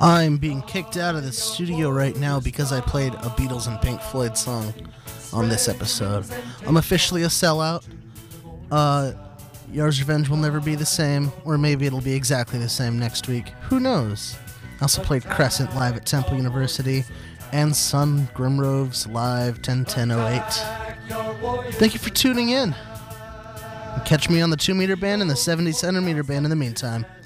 I'm being kicked out of the studio right now because I played a Beatles and Pink Floyd song on this episode. I'm officially a sellout. Yars' Revenge will never be the same, or maybe it'll be exactly the same next week. Who knows? I also played Crescent live at Temple University and Sun Grimroves live 10-10-08. Thank you for tuning in. Catch me on the 2-meter band and the 70 centimeter band in the meantime.